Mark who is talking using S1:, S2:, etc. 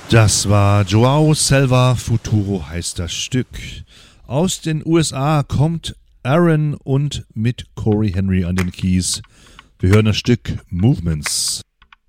S1: Das war Joao Selva, Futuro heißt das Stück. Aus den USA kommt Aaron und mit Corey Henry an den Keys. Wir hören das Stück Movements.